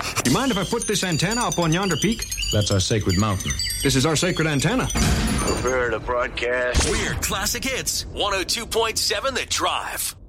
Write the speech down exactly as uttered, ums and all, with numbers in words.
Do you mind if I put this antenna up on yonder peak? That's our sacred mountain. This is our sacred antenna. Prepare to broadcast. Weird classic hits. one oh two point seven The Drive.